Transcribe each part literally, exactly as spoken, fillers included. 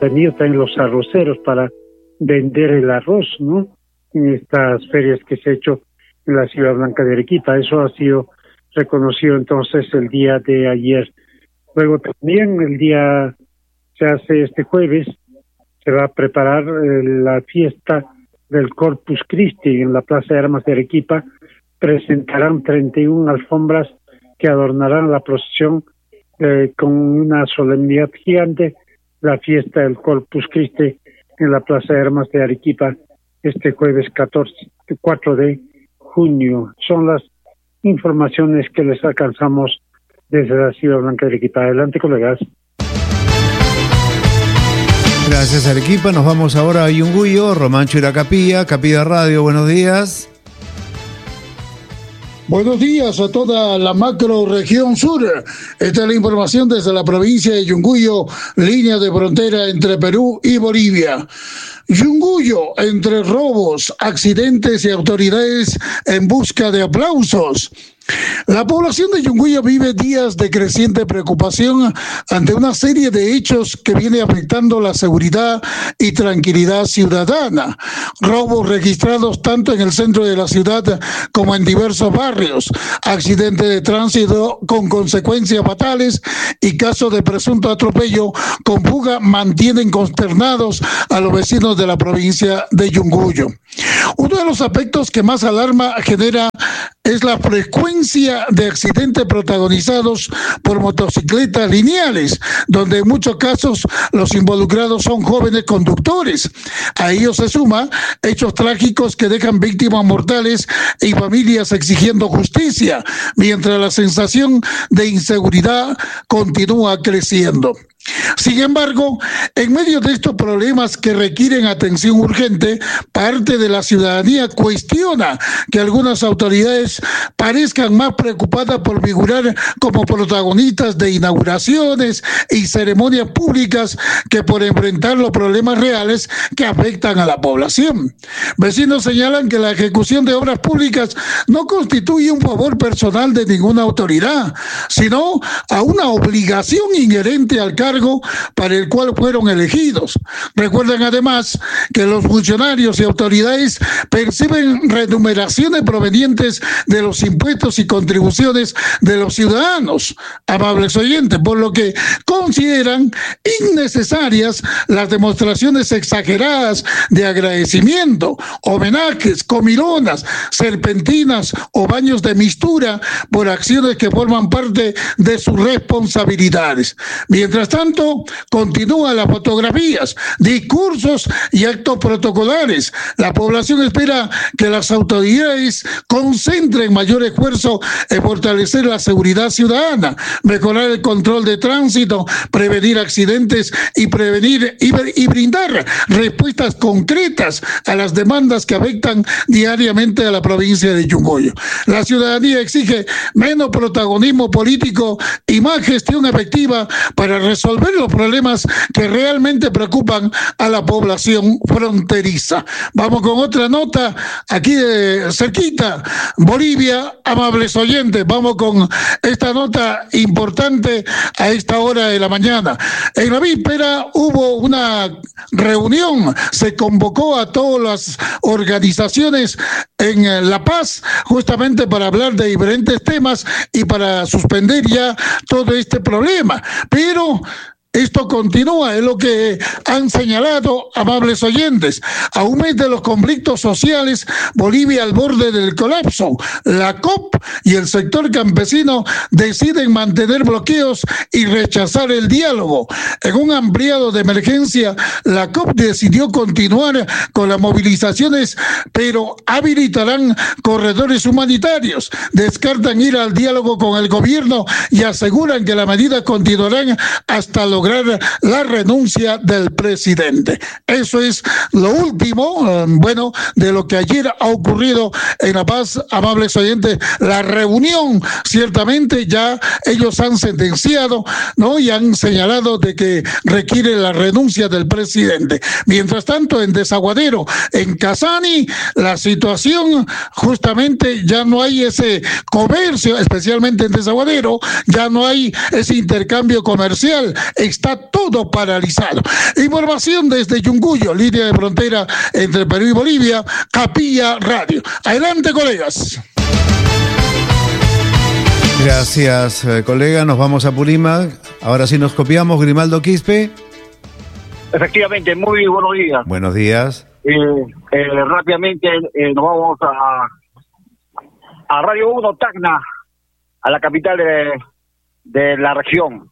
venido también los arroceros para vender el arroz, ¿no? En estas ferias que se ha hecho en la Ciudad Blanca de Arequipa. Eso ha sido reconocido entonces el día de ayer. Luego también el día, se hace este jueves, se va a preparar eh, la fiesta del Corpus Christi en la Plaza de Armas de Arequipa. Presentarán treinta y una alfombras que adornarán la procesión eh, con una solemnidad gigante, la fiesta del Corpus Christi en la Plaza de Armas de Arequipa este jueves catorce, cuatro de junio. Son las informaciones que les alcanzamos desde la Ciudad Blanca de Arequipa. Adelante, colegas. Gracias, Arequipa. Nos vamos ahora a Yunguyo. Román Chiracapía, Capilla Radio, buenos días. Buenos días a toda la macro región sur. Esta es la información desde la provincia de Yunguyo, línea de frontera entre Perú y Bolivia. Yunguyo, entre robos, accidentes y autoridades en busca de aplausos. La población de Yunguyo vive días de creciente preocupación ante una serie de hechos que viene afectando la seguridad y tranquilidad ciudadana. Robos registrados tanto en el centro de la ciudad como en diversos barrios, accidentes de tránsito con consecuencias fatales y casos de presunto atropello con fuga mantienen consternados a los vecinos de la provincia de Yunguyo. Uno de los aspectos que más alarma genera es la frecuencia de accidentes protagonizados por motocicletas lineales, donde en muchos casos los involucrados son jóvenes conductores. A ello se suma hechos trágicos que dejan víctimas mortales y familias exigiendo justicia, mientras la sensación de inseguridad continúa creciendo. Sin embargo, en medio de estos problemas que requieren atención urgente, parte de la ciudadanía cuestiona que algunas autoridades parezcan más preocupadas por figurar como protagonistas de inauguraciones y ceremonias públicas que por enfrentar los problemas reales que afectan a la población. Vecinos señalan que la ejecución de obras públicas no constituye un favor personal de ninguna autoridad, sino a una obligación inherente al cargo para el cual fueron elegidos. Recuerdan además que los funcionarios y autoridades perciben remuneraciones provenientes de los impuestos y contribuciones de los ciudadanos, amables oyentes, por lo que consideran innecesarias las demostraciones exageradas de agradecimiento, homenajes, comilonas, serpentinas o baños de mistura por acciones que forman parte de sus responsabilidades. Mientras tanto, continúan las fotografías, discursos y actos protocolares. La población espera que las autoridades concentren mayor esfuerzo en fortalecer la seguridad ciudadana, mejorar el control de tránsito, prevenir accidentes y prevenir y, y brindar respuestas concretas a las demandas que afectan diariamente a la provincia de Yunguyo. La ciudadanía exige menos protagonismo político y más gestión efectiva para resolver los problemas que realmente preocupan a la población fronteriza. Vamos con otra nota aquí de cerquita, Bolivia, amables oyentes. Vamos con esta nota importante a esta hora de la mañana. En la víspera hubo una reunión, se convocó a todas las organizaciones en La Paz justamente para hablar de diferentes temas y para suspender ya todo este problema. Pero esto continúa, es lo que han señalado, amables oyentes. A un mes de los conflictos sociales, Bolivia al borde del colapso. La C O P y el sector campesino deciden mantener bloqueos y rechazar el diálogo. En un ampliado de emergencia, la C O P decidió continuar con las movilizaciones, pero habilitarán corredores humanitarios. Descartan ir al diálogo con el gobierno y aseguran que las medidas continuarán hasta lograr la renuncia del presidente. Eso es lo último, bueno, de lo que ayer ha ocurrido en La Paz, amables oyentes. La reunión, ciertamente ya ellos han sentenciado, ¿no? Y han señalado de que requiere la renuncia del presidente. Mientras tanto, en Desaguadero, en Casani, la situación justamente ya no hay ese comercio, especialmente en Desaguadero, ya no hay ese intercambio comercial. En está todo paralizado. Información desde Yunguyo, línea de frontera entre Perú y Bolivia, Capilla Radio. Adelante, colegas. Gracias, eh, colega. Nos vamos a Apurímac. Ahora sí nos copiamos. Grimaldo Quispe. Efectivamente, muy buenos días. Buenos días. Eh, eh, rápidamente eh, nos vamos a, a Radio uno Tacna, a la capital de, de la región.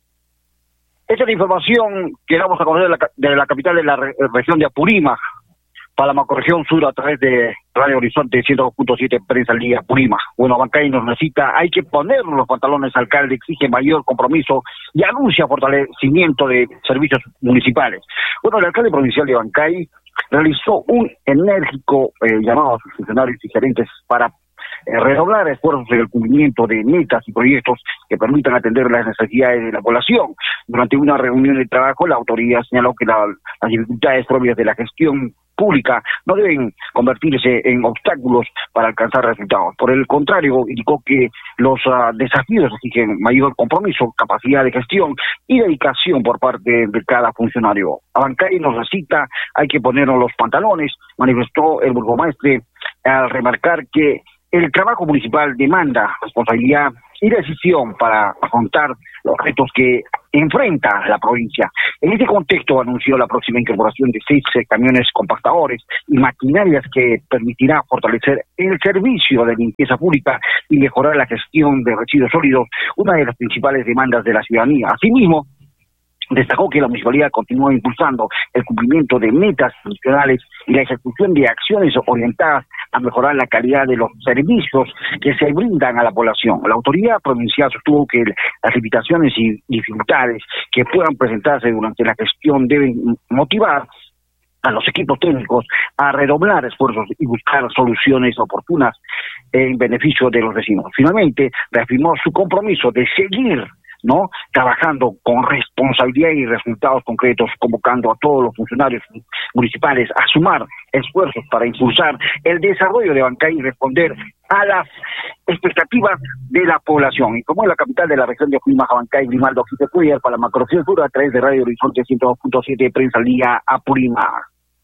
Esta es la información que damos a conocer de la, de la capital de la re, región de Apurímac, para la macrorregión sur a través de Radio Horizonte ciento dos punto siete Prensa al Día Apurímac. Bueno, Abancay nos necesita, hay que poner los pantalones, alcalde exige mayor compromiso y anuncia fortalecimiento de servicios municipales. Bueno, el alcalde provincial de Abancay realizó un enérgico eh, llamado a sus funcionarios y gerentes para eh, redoblar esfuerzos en el cumplimiento de metas y proyectos que permitan atender las necesidades de la población. Durante una reunión de trabajo, la autoridad señaló que la, las dificultades propias de la gestión pública no deben convertirse en obstáculos para alcanzar resultados. Por el contrario, indicó que los uh, desafíos exigen mayor compromiso, capacidad de gestión y dedicación por parte de cada funcionario. Abancay nos recita, hay que ponernos los pantalones, manifestó el burgomaestre al remarcar que el trabajo municipal demanda responsabilidad y decisión para afrontar los retos que enfrenta la provincia. En este contexto anunció la próxima incorporación de seis camiones compactadores y maquinarias que permitirá fortalecer el servicio de limpieza pública y mejorar la gestión de residuos sólidos, una de las principales demandas de la ciudadanía. Asimismo, destacó que la municipalidad continúa impulsando el cumplimiento de metas nacionales y la ejecución de acciones orientadas a mejorar la calidad de los servicios que se brindan a la población. La autoridad provincial sostuvo que las limitaciones y dificultades que puedan presentarse durante la gestión deben motivar a los equipos técnicos a redoblar esfuerzos y buscar soluciones oportunas en beneficio de los vecinos. Finalmente, reafirmó su compromiso de seguir ¿no? trabajando con responsabilidad y resultados concretos, convocando a todos los funcionarios municipales a sumar esfuerzos para impulsar el desarrollo de Abancay y responder a las expectativas de la población. Y como es la capital de la región de Apurímac, Abancay, Grimaldo Quispe para la macrorregión sur a través de Radio Horizonte ciento dos punto siete Prensa al Día Apurímac.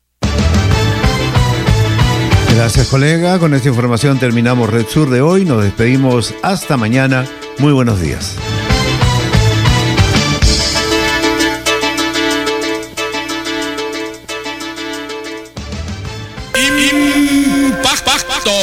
Gracias, colega. Con esta información terminamos Red Sur de hoy. Nos despedimos hasta mañana. Muy buenos días. Impacto.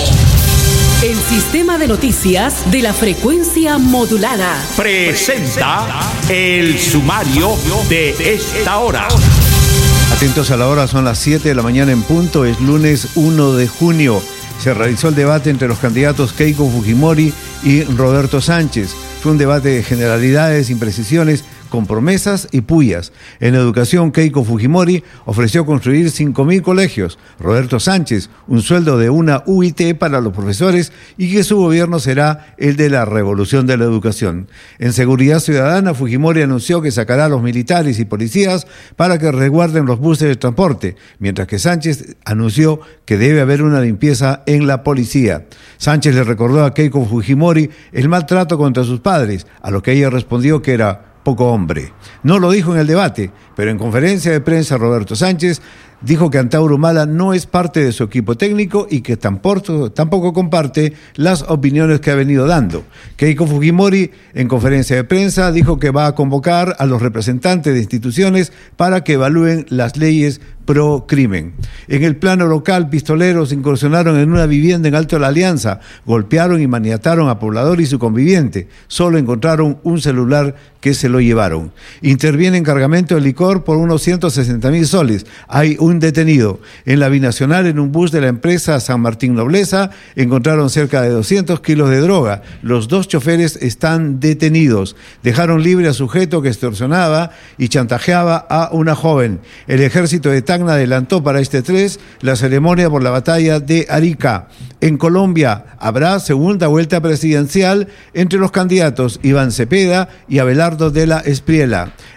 El sistema de noticias de la frecuencia modulada presenta el sumario de esta hora. Atentos a la hora, son las siete de la mañana en punto, es lunes uno de junio. Se realizó el debate entre los candidatos Keiko Fujimori y Roberto Sánchez. Fue un debate de generalidades, imprecisiones, con promesas y pullas. En educación, Keiko Fujimori ofreció construir cinco mil colegios. Roberto Sánchez, un sueldo de una U I T para los profesores y que su gobierno será el de la revolución de la educación. En seguridad ciudadana, Fujimori anunció que sacará a los militares y policías para que resguarden los buses de transporte, mientras que Sánchez anunció que debe haber una limpieza en la policía. Sánchez le recordó a Keiko Fujimori el maltrato contra sus padres, a lo que ella respondió que era poco hombre. No lo dijo en el debate, pero en conferencia de prensa Roberto Sánchez dijo que Antauro Humala no es parte de su equipo técnico y que tampoco, tampoco comparte las opiniones que ha venido dando. Keiko Fujimori, en conferencia de prensa, dijo que va a convocar a los representantes de instituciones para que evalúen las leyes pro crimen. En el plano local, pistoleros incursionaron en una vivienda en Alto de la Alianza, golpearon y maniataron a poblador y su conviviente. Solo encontraron un celular que se lo llevaron. Interviene en cargamento de licor por unos ciento sesenta mil soles. Hay un detenido. En la binacional, en un bus de la empresa San Martín Nobleza, encontraron cerca de doscientos kilos de droga. Los dos choferes están detenidos. Dejaron libre a sujeto que extorsionaba y chantajeaba a una joven. El ejército de Tacna adelantó para este tres la ceremonia por la batalla de Arica. En Colombia habrá segunda vuelta presidencial entre los candidatos Iván Cepeda y Abelardo de la Espriella.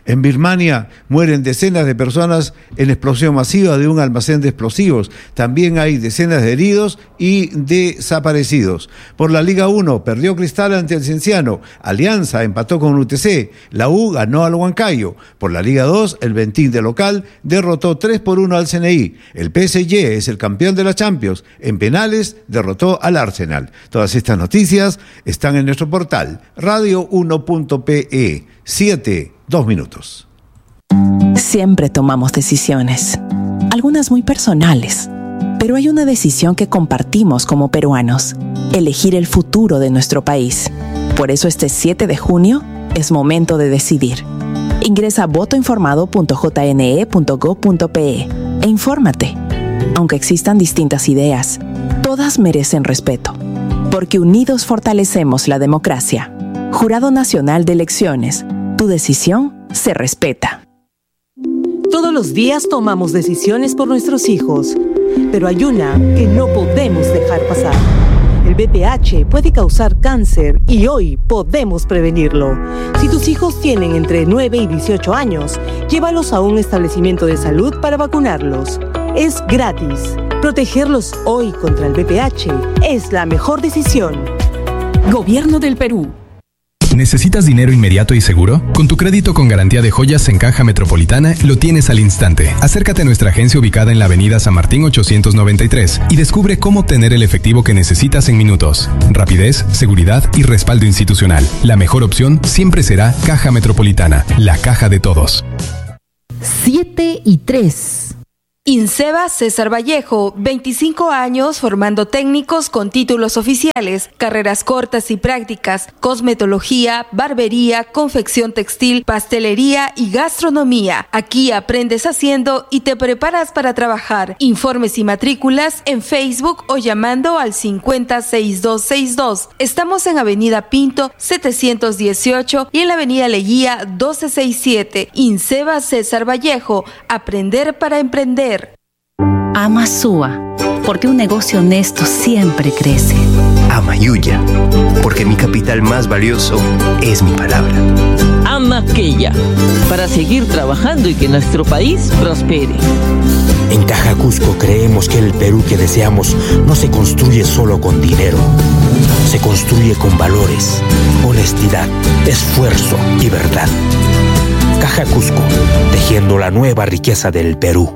En Birmania mueren decenas de personas en explosión masiva de un almacén de explosivos. También hay decenas de heridos y desaparecidos. Por la Liga uno, perdió Cristal ante el Cienciano. Alianza empató con U T C. La U ganó al Huancayo. Por la Liga dos, el Bentín de local derrotó tres por uno al C N I. El P S G es el campeón de la Champions. En penales derrotó al Arsenal. Todas estas noticias están en nuestro portal radio uno punto pe e. Siete, dos minutos. Siempre tomamos decisiones, algunas muy personales, pero hay una decisión que compartimos como peruanos: elegir el futuro de nuestro país. Por eso este siete de junio es momento de decidir. Ingresa a voto informado punto j n e punto gob punto pe e infórmate. Aunque existan distintas ideas, todas merecen respeto, porque unidos fortalecemos la democracia. Jurado Nacional de Elecciones. Tu decisión se respeta. Todos los días tomamos decisiones por nuestros hijos, pero hay una que no podemos dejar pasar. El V I H puede causar cáncer y hoy podemos prevenirlo. Si tus hijos tienen entre nueve y dieciocho años, llévalos a un establecimiento de salud para vacunarlos. Es gratis. Protegerlos hoy contra el V I H es la mejor decisión. Gobierno del Perú. ¿Necesitas dinero inmediato y seguro? Con tu crédito con garantía de joyas en Caja Metropolitana lo tienes al instante. Acércate a nuestra agencia ubicada en la avenida San Martín ochocientos noventa y tres y descubre cómo obtener el efectivo que necesitas en minutos. Rapidez, seguridad y respaldo institucional. La mejor opción siempre será Caja Metropolitana, la caja de todos. siete y tres. INSEBA César Vallejo, veinticinco años formando técnicos con títulos oficiales, carreras cortas y prácticas, cosmetología, barbería, confección textil, pastelería y gastronomía. Aquí aprendes haciendo y te preparas para trabajar. Informes y matrículas en Facebook o llamando al cincuenta sesenta y dos sesenta y dos. Estamos en Avenida Pinto setecientos dieciocho y en la Avenida Leguía doce sesenta y siete. INSEBA César Vallejo, aprender para emprender. Ama Sua, porque un negocio honesto siempre crece. Ama Yuya, porque mi capital más valioso es mi palabra. Ama Quella, para seguir trabajando y que nuestro país prospere. En Caja Cusco creemos que el Perú que deseamos no se construye solo con dinero. Se construye con valores, honestidad, esfuerzo y verdad. Caja Cusco, tejiendo la nueva riqueza del Perú.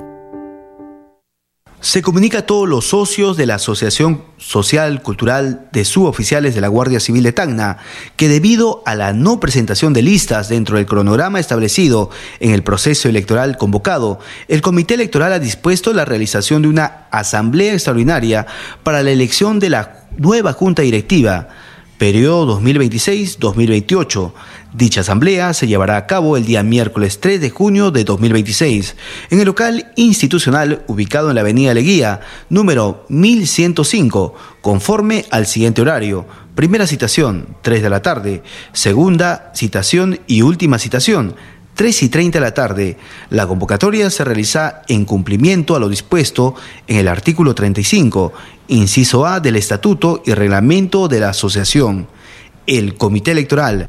Se comunica a todos los socios de la Asociación Social Cultural de Suboficiales de la Guardia Civil de Tacna que debido a la no presentación de listas dentro del cronograma establecido en el proceso electoral convocado, el Comité Electoral ha dispuesto la realización de una asamblea extraordinaria para la elección de la nueva Junta Directiva, periodo dos mil veintiséis dos mil veintiocho. Dicha asamblea se llevará a cabo el día miércoles tres de junio de dos mil veintiséis en el local institucional ubicado en la avenida Leguía, número mil ciento cinco, conforme al siguiente horario. Primera citación, tres de la tarde. Segunda citación y última citación, tres y treinta de la tarde. La convocatoria se realiza en cumplimiento a lo dispuesto en el artículo treinta y cinco, inciso A del Estatuto y Reglamento de la Asociación. El Comité Electoral.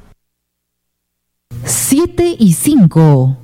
siete y cinco.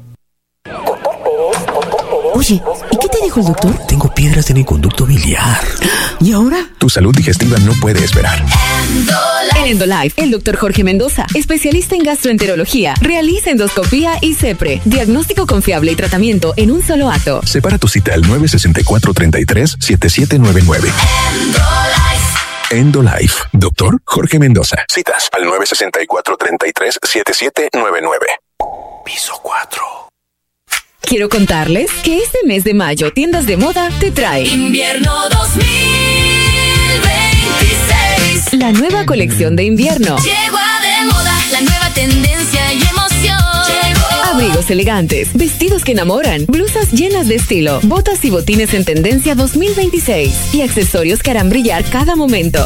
Oye, ¿y qué te dijo el doctor? Tengo piedras en el conducto biliar. ¿Y ahora? Tu salud digestiva no puede esperar. En Endolife, el doctor Jorge Mendoza, especialista en gastroenterología, realiza endoscopía y CEPRE, diagnóstico confiable y tratamiento en un solo acto. Separa tu cita al nueve seis cuatro, tres tres, siete siete nueve nueve. Endolife, doctor Jorge Mendoza. Citas al nueve seis cuatro, tres tres, siete siete nueve nueve. Piso cuatro. Quiero contarles que este mes de mayo Tiendas de Moda te trae Invierno dos mil veintiséis. La nueva colección de invierno. Llegó a de moda la nueva tendencia y emoción. Llegó. Abrigos elegantes, vestidos que enamoran, blusas llenas de estilo, botas y botines en tendencia dos mil veintiséis y accesorios que harán brillar cada momento.